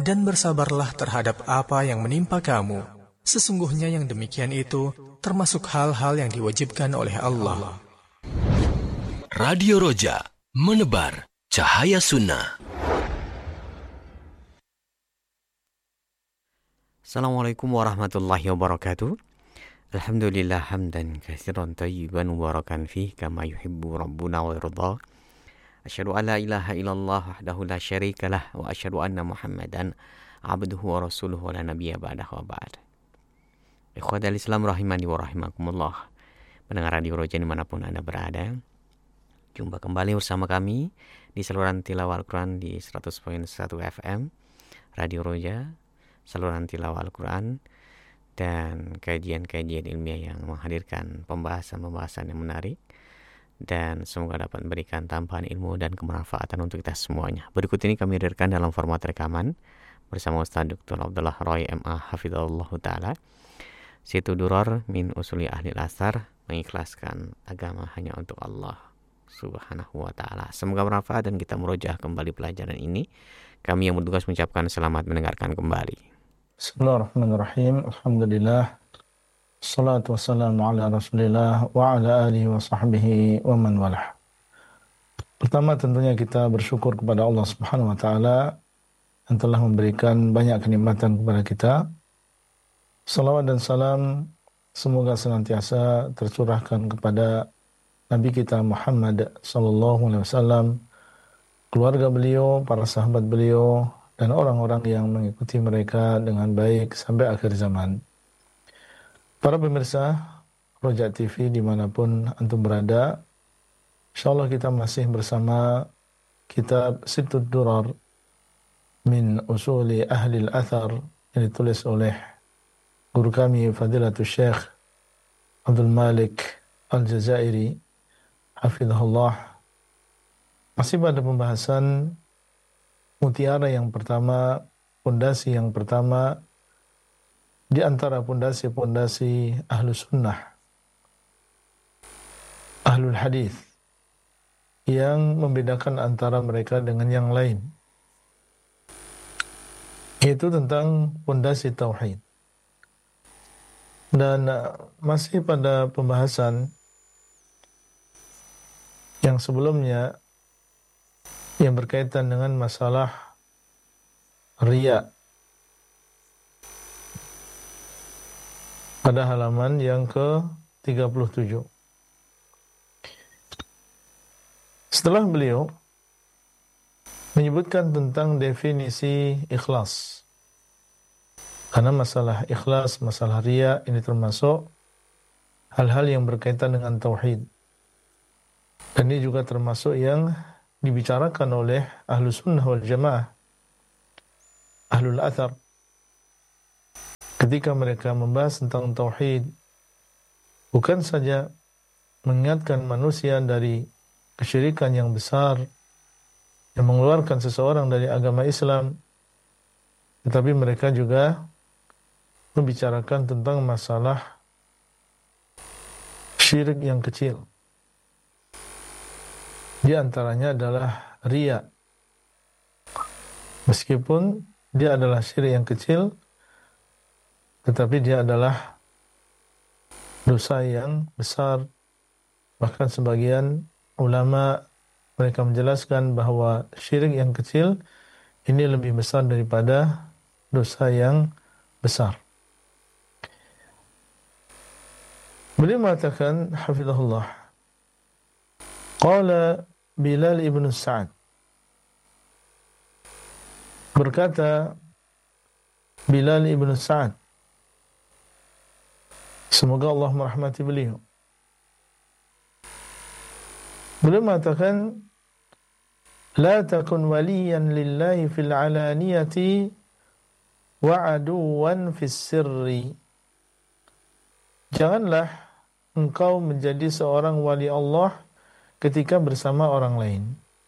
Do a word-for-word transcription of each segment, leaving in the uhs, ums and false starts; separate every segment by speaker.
Speaker 1: dan bersabarlah terhadap apa yang menimpa kamu. Sesungguhnya yang demikian itu termasuk hal-hal yang diwajibkan oleh Allah.
Speaker 2: Radio Roja, menebar cahaya sunnah.
Speaker 3: Assalamualaikum warahmatullahi wabarakatuh. Alhamdulillah hamdan katsiran thayyiban mubarakan fih kama yuhibbu rabbuna wa yarda. Asyhadu an la ilaha illallah wahdahu la syarikalah wa asyhadu anna Muhammadan abduhu wa rasuluhu la nabiyya ba'dahu wa ba'd. Ikhwatal Islam rahimani wa rahimakumullah. Pendengar Radio Roja dimanapun Anda berada, jumpa kembali bersama kami di saluran tilawah Al-Quran di seratus koma satu F M Radio Roja, saluran tilawah Al-Quran dan kajian-kajian ilmiah yang menghadirkan pembahasan-pembahasan yang menarik dan semoga dapat memberikan tambahan ilmu dan kemanfaatan untuk kita semuanya. Berikut ini kami hadirkan dalam format rekaman bersama Ustaz Doktor Abdullah Roy M A Hafizahullah Ta'ala, Situ Duror min Usuli Ahli Asar, mengikhlaskan agama hanya untuk Allah Subhanahu wa Ta'ala. Semoga bermanfaat dan kita merojah kembali pelajaran ini. Kami yang bertugas mengucapkan selamat mendengarkan kembali.
Speaker 4: Bismillahirrahmanirrahim. Alhamdulillah. Assalatu wassalamu ala Rasulillah wa ala alihi wa sahbihi wa man walah. Pertama tentunya kita bersyukur kepada Allah Subhanahu wa Ta'ala yang telah memberikan banyak kenikmatan kepada kita. Salawat dan salam semoga senantiasa tercurahkan kepada Nabi kita Muhammad sallallahu alaihi wasallam, keluarga beliau, para sahabat beliau, dan orang-orang yang mengikuti mereka dengan baik sampai akhir zaman. Para pemirsa Roja T V dimanapun antum berada, insyaallah kita masih bersama kitab Situd Durar min Usuli Ahli Al-Athar yang ditulis oleh guru kami Fadilatul Syekh Abdul Malik Al-Jazairi hafizahullah. Masih pada pembahasan mutiara yang pertama, pondasi yang pertama di antara pondasi-pondasi ahlu sunnah, ahlul hadis, yang membedakan antara mereka dengan yang lain, yaitu tentang pondasi tauhid. Dan masih pada pembahasan yang sebelumnya yang berkaitan dengan masalah riya pada halaman yang ke tiga puluh tujuh. Setelah beliau menyebutkan tentang definisi ikhlas, karena masalah ikhlas, masalah riya ini termasuk hal-hal yang berkaitan dengan tauhid, dan ini juga termasuk yang dibicarakan oleh ahlu sunnah wal jamaah, ahlul athar, ketika mereka membahas tentang tauhid, bukan saja mengingatkan manusia dari kesyirikan yang besar yang mengeluarkan seseorang dari agama Islam, tetapi mereka juga membicarakan tentang masalah syirik yang kecil. Di antaranya adalah riya. Meskipun dia adalah syirik yang kecil, tetapi dia adalah dosa yang besar. Bahkan sebagian ulama mereka menjelaskan bahwa syirik yang kecil ini lebih besar daripada dosa yang besar. Beliau mengatakan hafizahullah, qala Bilal ibn Sa'ad, berkata Bilal ibn Sa'ad, semoga Allah merahmati beliau, beliau mengatakan, la takun waliyan lillahi fil alaniyati wa aduwan fis sirri. Janganlah engkau menjadi seorang wali Allah ketika bersama orang lain.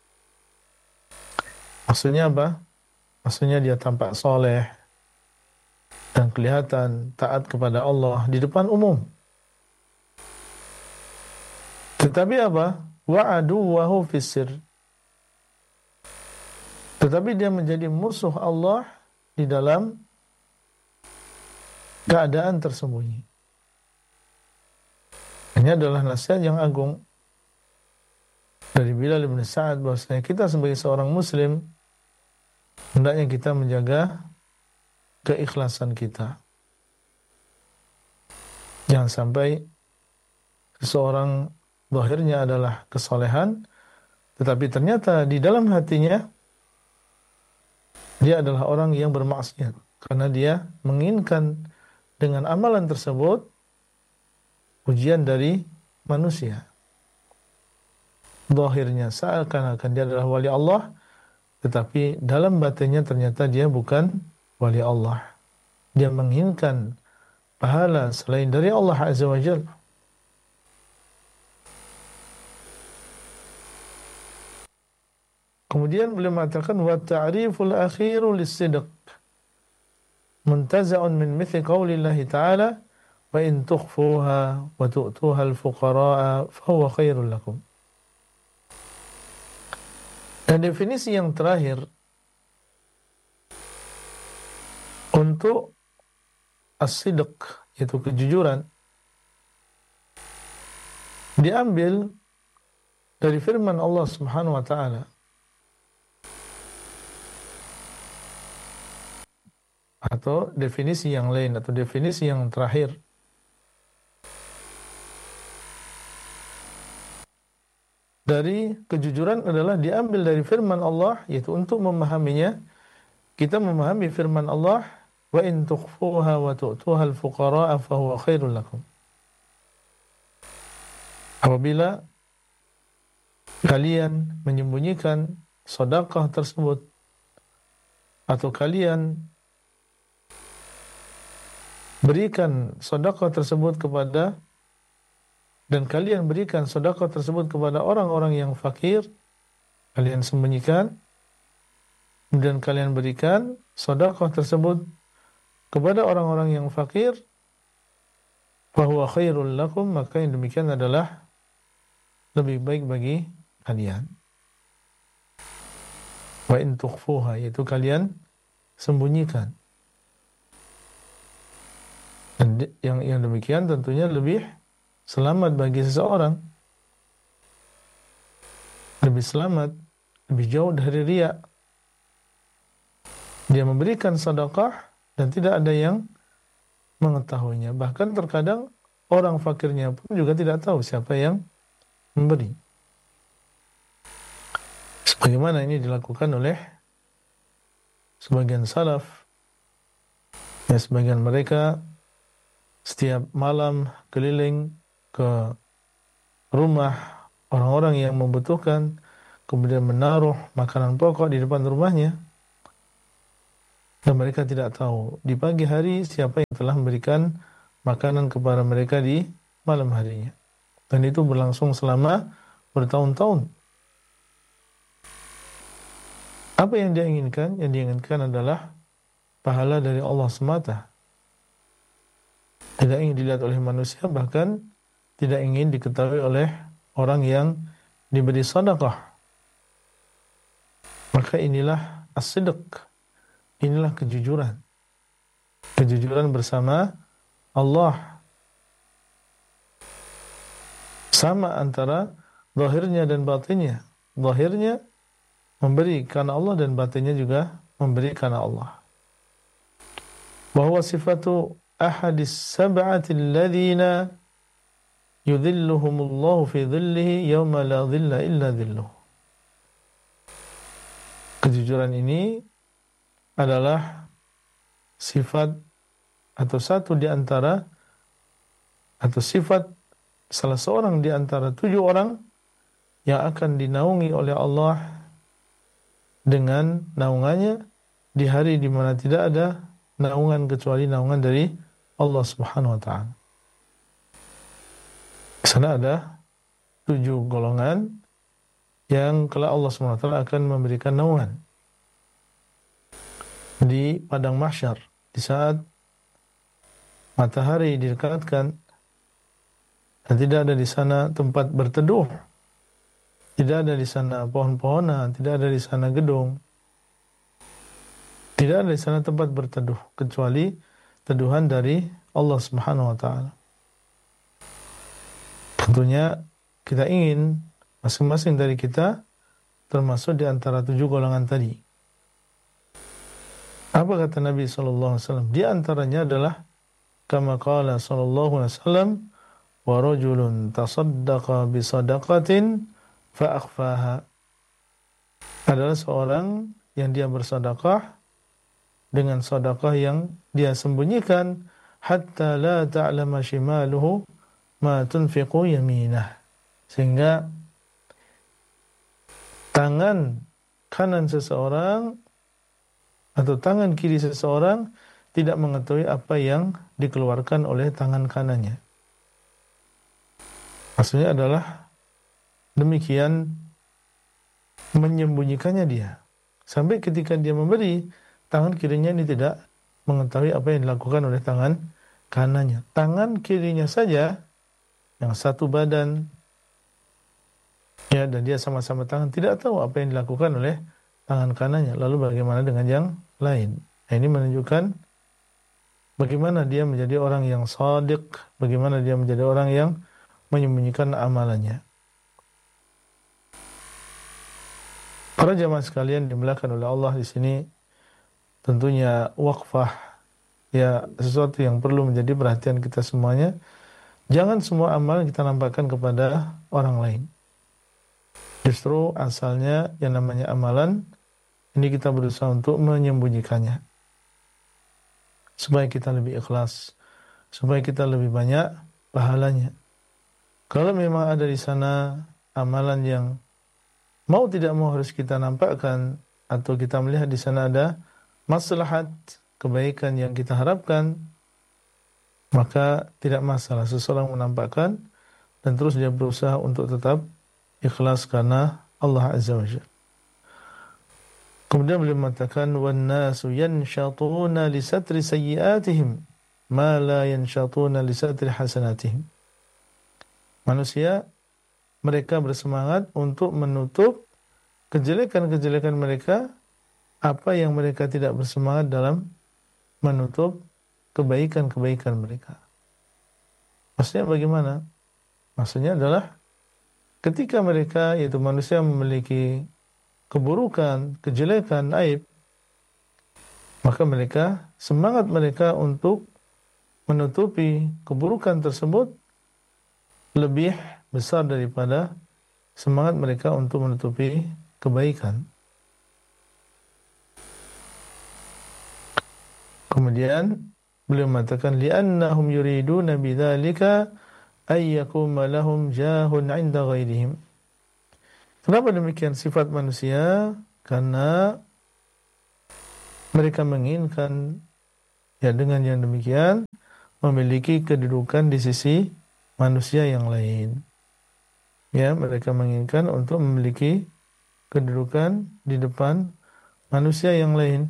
Speaker 4: Maksudnya apa? Maksudnya dia tampak soleh dan kelihatan taat kepada Allah di depan umum. Tetapi apa? Wa aduwahu fis sir. Tetapi dia menjadi musuh Allah di dalam keadaan tersembunyi. Ini adalah nasihat yang agung dari Bilal bin Sa'ad bahwasanya kita sebagai seorang muslim hendaknya kita menjaga keikhlasan kita. Jangan sampai seseorang zahirnya adalah kesolehan, tetapi ternyata di dalam hatinya dia adalah orang yang bermaksiat karena dia menginginkan dengan amalan tersebut pujian dari manusia. Zahirnya seakan-akan dia adalah wali Allah, tetapi dalam batinnya ternyata dia bukan wali Allah. Dia menginginkan pahala selain dari Allah Azza wa Jalla. Kemudian beliau mengatakan wa ta'riful akhiru lis-sidq muntaza'un min mithli qaulillahi ta'ala wa in tukhfuha wa tu'tuha al-fuqara'a fa huwa khairul lakum. Dan definisi yang terakhir untuk as-sidq, yaitu kejujuran, diambil dari firman Allah Subhanahu wa taala. Atau definisi yang lain, atau definisi yang terakhir. Dari kejujuran adalah diambil dari firman Allah, yaitu untuk memahaminya, kita memahami firman Allah, wa in tukhfuha wa tu'tuha al-fuqara'a fa huwa khairul lakum. Apabila kalian menyembunyikan sedekah tersebut, atau kalian berikan sedekah tersebut kepada dan kalian berikan sedekah tersebut kepada orang-orang yang fakir, kalian sembunyikan, kemudian kalian berikan sedekah tersebut kepada orang-orang yang fakir, fahuwa khairul lakum, maka yang demikian adalah lebih baik bagi kalian. Wa in tukhfuha, yaitu kalian sembunyikan. Dan yang yang demikian tentunya lebih selamat bagi seseorang. Lebih selamat, lebih jauh dari riya. Dia memberikan sedekah dan tidak ada yang mengetahuinya. Bahkan terkadang orang fakirnya pun juga tidak tahu siapa yang memberi. Sebagaimana ini dilakukan oleh sebagian salaf. Ya, sebagian mereka setiap malam keliling ke rumah orang-orang yang membutuhkan, kemudian menaruh makanan pokok di depan rumahnya, dan mereka tidak tahu di pagi hari siapa yang telah memberikan makanan kepada mereka di malam harinya. Dan itu berlangsung selama bertahun-tahun. Apa yang dia inginkan? Yang dia inginkan adalah pahala dari Allah semata. Tidak ingin dilihat oleh manusia, bahkan tidak ingin diketahui oleh orang yang diberi sedekah. Maka inilah as-sidq, inilah kejujuran. Kejujuran bersama Allah. Sama antara zahirnya dan batinnya. Zahirnya memberi karena Allah dan batinnya juga memberi karena Allah. Bahwa sifatu ahadis sab'ati alladhina yudhilluhumullahu fi dhillihi yawma la dhilla illa dhilluh. Kejujuran ini adalah sifat atau satu di antara atau sifat salah seorang di antara tujuh orang yang akan dinaungi oleh Allah dengan naungannya di hari di mana tidak ada naungan kecuali naungan dari Allah Subhanahu wa taala. Di sana ada tujuh golongan yang kelak Allah Subhanahu wa taala akan memberikan naungan di padang mahsyar, di saat matahari didekatkan dan tidak ada di sana tempat berteduh, tidak ada di sana pohon-pohonan, tidak ada di sana gedung, Tidak ada di sana tempat berteduh kecuali teduhan dari Allah Subhanahu wa taala. Tentunya kita ingin masing-masing dari kita termasuk di antara tujuh golongan tadi. Apa kata Nabi sallallahu alaihi wasallam? Di antaranya adalah kama qala sallallahu alaihi wasallam, wa rajulun tasaddaqa bi sadaqatin fa akhfaha. Adalah seorang yang dia bersedekah dengan sedekah yang dia sembunyikan hatta la ta'lama shimaluhu ma tunfiqu yaminah. Sehingga tangan kanan seseorang atau tangan kiri seseorang tidak mengetahui apa yang dikeluarkan oleh tangan kanannya. Maksudnya adalah demikian menyembunyikannya dia. Sampai ketika dia memberi, tangan kirinya ini tidak mengetahui apa yang dilakukan oleh tangan kanannya. Tangan kirinya saja, yang satu badan, ya, dan dia sama-sama tangan, tidak tahu apa yang dilakukan oleh tangan kanannya. Lalu bagaimana dengan yang lain? Nah, ini menunjukkan bagaimana dia menjadi orang yang shadiq, bagaimana dia menjadi orang yang menyembunyikan amalannya. Para jamaah sekalian dimuliakan oleh Allah, di sini tentunya wakfah, ya, sesuatu yang perlu menjadi perhatian kita semuanya. Jangan semua amalan kita nampakkan kepada orang lain. Justru asalnya yang namanya amalan ini kita berusaha untuk menyembunyikannya, supaya kita lebih ikhlas, supaya kita lebih banyak pahalanya. Kalau memang ada di sana amalan yang mau tidak mau harus kita nampakkan, atau kita melihat di sana ada maslahat kebaikan yang kita harapkan, maka tidak masalah seseorang menampakkan dan terus dia berusaha untuk tetap ikhlas karena Allah Azza wa Jalla. Kemudian beliau mengatakan, wan nasu yanshatuna li satri sayyi'atihim ma la yanshatuna li satri hasanatihim. Manusia mereka bersemangat untuk menutup kejelekan-kejelekan mereka, apa yang mereka tidak bersemangat dalam menutup kebaikan-kebaikan mereka. Maksudnya bagaimana? Maksudnya adalah ketika mereka, yaitu manusia, memiliki keburukan, kejelekan, aib, maka mereka, semangat mereka untuk menutupi keburukan tersebut lebih besar daripada semangat mereka untuk menutupi kebaikan. Kemudian beliau mengatakan, li'annahum yuriduna bidzalika ay yakuma lahum jahun 'inda ghairihim. Kenapa demikian sifat manusia? Karena mereka menginginkan, ya, dengan yang demikian memiliki kedudukan di sisi manusia yang lain. Ya, mereka menginginkan untuk memiliki kedudukan di depan manusia yang lain.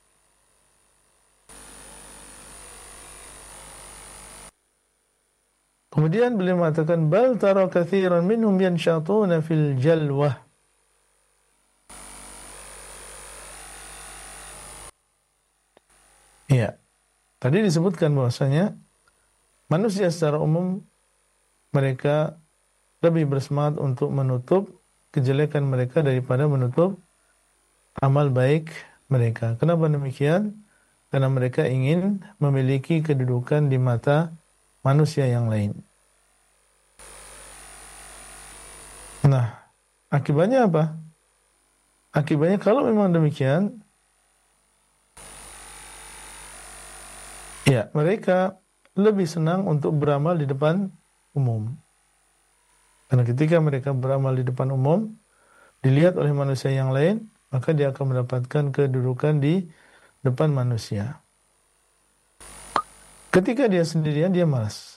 Speaker 4: Kemudian beliau mengatakan, bal tara katsiran minhum yanshatuna fil jalwah. Ya, tadi disebutkan bahwasanya manusia secara umum mereka lebih bersemangat untuk menutup kejelekan mereka daripada menutup amal baik mereka. Kenapa demikian? Karena mereka ingin memiliki kedudukan di mata manusia yang lain. Nah, akibatnya apa? Akibatnya kalau memang demikian, ya, mereka lebih senang untuk beramal di depan umum. Karena ketika mereka beramal di depan umum, dilihat oleh manusia yang lain, maka dia akan mendapatkan kedudukan di depan manusia. Ketika dia sendirian, dia malas.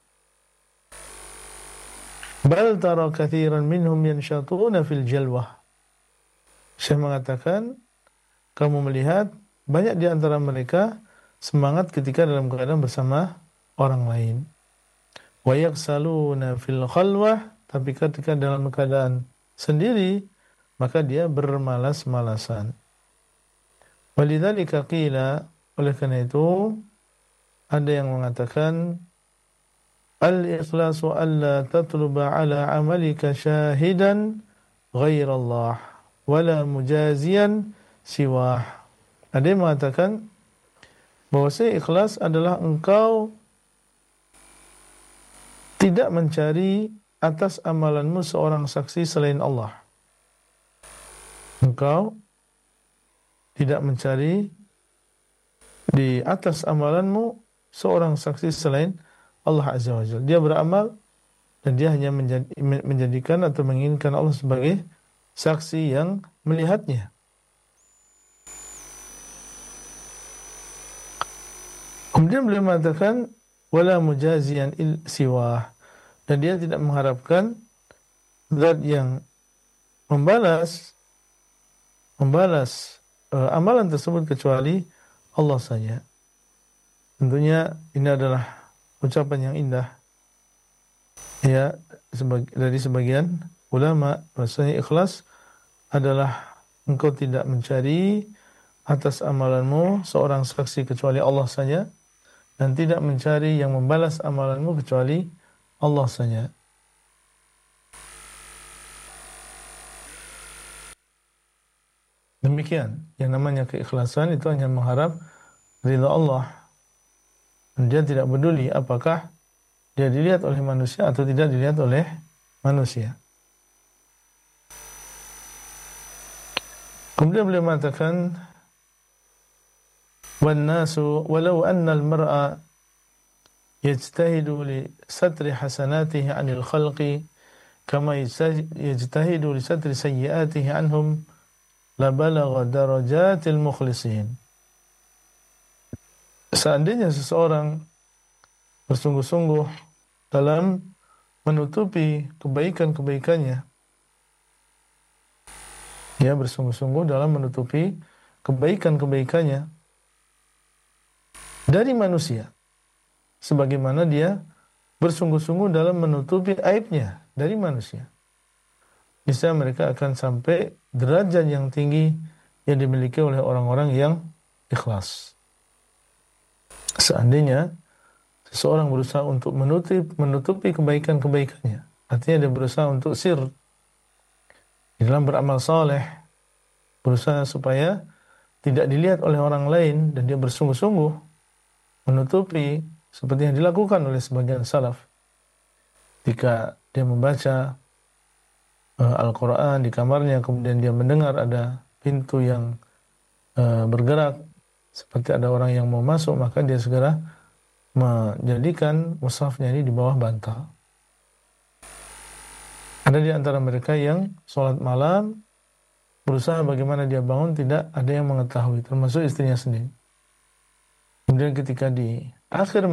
Speaker 4: Bal tara katsiran minhum yanshatuna fil jalwah. Syekh mengatakan, kamu melihat banyak di antara mereka semangat ketika dalam keadaan bersama orang lain. Wa yaksaluna fil khalwah, tapi ketika dalam keadaan sendiri, maka dia bermalas-malasan. Walidzalika qila, oleh karena itu ada yang mengatakan al-ikhlasu alla tatluba ala amalika syahidan ghairallah wala mujazian siwah. Ada yang mengatakan bahwasanya ikhlas adalah engkau tidak mencari atas amalanmu seorang saksi selain Allah. Engkau tidak mencari di atas amalanmu seorang saksi selain Allah Azza wa Jalla. Dia beramal dan dia hanya menjadikan atau menginginkan Allah sebagai saksi yang melihatnya. Kemudian beliau mengatakan wala mujazian il siwah, dan dia tidak mengharapkan zat yang membalas membalas uh, amalan tersebut kecuali Allah saja. Tentunya ini adalah ucapan yang indah ya sebag- dari sebagian ulama, bahwasanya ikhlas adalah engkau tidak mencari atas amalanmu seorang saksi kecuali Allah saja, dan tidak mencari yang membalas amalanmu kecuali Allah saja. Demikian, yang namanya keikhlasan itu hanya mengharap ridha Allah. Dan dia tidak peduli apakah dia dilihat oleh manusia atau tidak dilihat oleh manusia. Kemudian beliau mengatakan وَالنَّاسُ وَلَوْ أَنَّ الْمَرْءَ يَجْتَهِدُ لِسَتْرِ حَسَنَاتِهِ عَنِ الْخَلْقِ كَمَا يَجْتَهِدُ لِسَتْرِ سَيِّئَاتِهِ عَنْهُمْ لَبَلَغَ دَرَجَاتِ الْمُخْلِصِينَ. Seandainya seseorang bersungguh-sungguh dalam menutupi kebaikan-kebaikannya, ya bersungguh-sungguh dalam menutupi kebaikan-kebaikannya dari manusia, sebagaimana dia bersungguh-sungguh dalam menutupi aibnya dari manusia, bisa mereka akan sampai derajat yang tinggi yang dimiliki oleh orang-orang yang ikhlas. Seandainya seseorang berusaha untuk menutupi, menutupi kebaikan-kebaikannya, artinya dia berusaha untuk sir di dalam beramal saleh, berusaha supaya tidak dilihat oleh orang lain, dan dia bersungguh-sungguh menutupi seperti yang dilakukan oleh sebagian salaf. Ketika dia membaca uh, Al-Quran di kamarnya, kemudian dia mendengar ada pintu yang uh, bergerak seperti ada orang yang mau masuk, maka dia segera menjadikan mushafnya ini di bawah bantal. Ada di antara mereka yang sholat malam berusaha bagaimana dia bangun tidak ada yang mengetahui, termasuk istrinya sendiri. Kemudian ketika di akhir